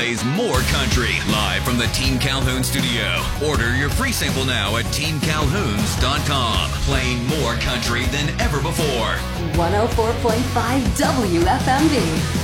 Plays more country live from the Team Calhoun studio. Order your free sample now at teamcalhouns.com. Playing more country than ever before. 104.5 WFMD.